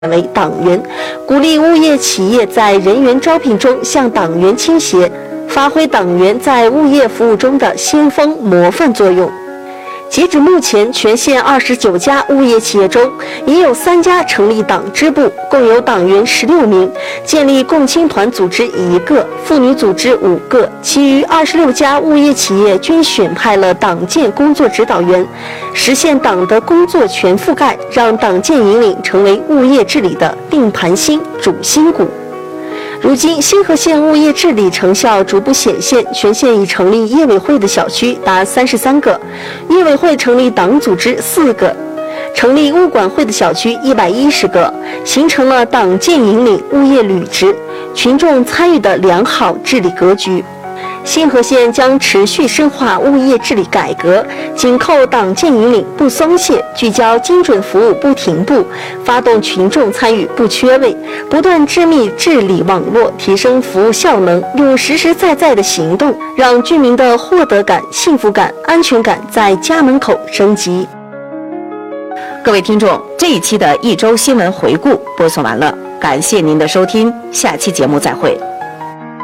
为党员，鼓励物业企业在人员招聘中向党员倾斜，发挥党员在物业服务中的先锋模范作用。截止目前，全县29家物业企业中，已有3家成立党支部，共有党员16名，建立共青团组织1个，妇女组织5个。其余26家物业企业均选派了党建工作指导员，实现党的工作全覆盖，让党建引领成为物业治理的定盘星、主心骨。如今，新河县物业治理成效逐步显现，全县已成立业委会的小区达33个，业委会成立党组织4个，成立物管会的小区110个，形成了党建引领、物业履职、群众参与的良好治理格局。新河县将持续深化物业治理改革，紧扣党建引领不松懈，聚焦精准服务不停步，发动群众参与不缺位，不断织密治理网络，提升服务效能，用实实在在的行动，让居民的获得感、幸福感、安全感在家门口升级。 各位听众，这一期的一周新闻回顾播送完了，感谢您的收听，下期节目再会。